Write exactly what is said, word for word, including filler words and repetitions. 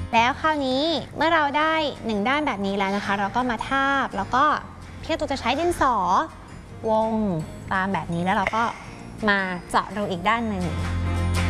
แล้วคราวนี้เมื่อเราได้หนึ่งด้านแบบนี้แล้วนะคะเราก็มาทาบแล้วก็พี่ตุ๊กจะใช้ดินสอวงตามแบบนี้แล้วเราก็มาเจาะรูอีกด้านหนึ่ง